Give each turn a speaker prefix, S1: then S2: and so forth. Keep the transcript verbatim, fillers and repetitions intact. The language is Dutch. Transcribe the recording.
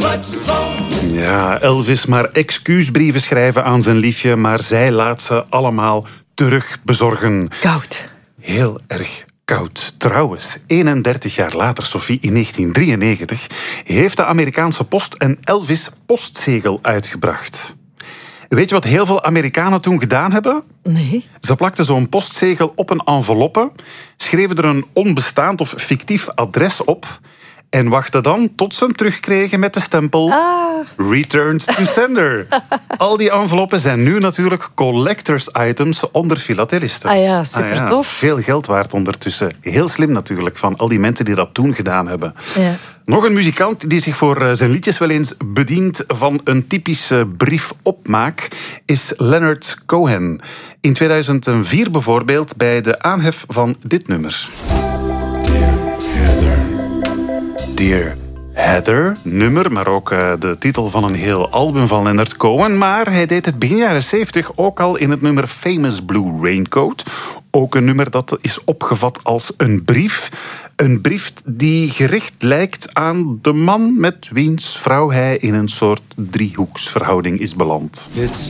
S1: much so.
S2: Ja, Elvis maar excuusbrieven schrijven aan zijn liefje, maar zij laat ze allemaal terug bezorgen.
S3: Koud.
S2: Heel erg koud. Trouwens, eenendertig jaar later, Sophie, in negentien drieënnegentig, heeft de Amerikaanse post een Elvis postzegel uitgebracht. Weet je wat heel veel Amerikanen toen gedaan hebben?
S3: Nee.
S2: Ze plakten zo'n postzegel op een enveloppe, schreven er een onbestaand of fictief adres op en wachten dan tot ze hem terugkregen met de stempel
S3: Ah.
S2: Returned to Sender. Al die enveloppen zijn nu natuurlijk collectors items onder filatelisten.
S3: Ah ja, super
S2: Ah ja,
S3: tof.
S2: veel geld waard ondertussen. Heel slim natuurlijk, van al die mensen die dat toen gedaan hebben.
S3: Ja.
S2: Nog een muzikant die zich voor zijn liedjes wel eens bedient van een typische briefopmaak is Leonard Cohen. In tweeduizend vier bijvoorbeeld bij de aanhef van dit nummer. Dear Heather. Dear Heather, nummer, maar ook uh, de titel van een heel album van Leonard Cohen. Maar hij deed het begin jaren zeventig ook al in het nummer Famous Blue Raincoat. Ook een nummer dat is opgevat als een brief. Een brief die gericht lijkt aan de man met wiens vrouw hij in een soort driehoeksverhouding is beland.
S1: It's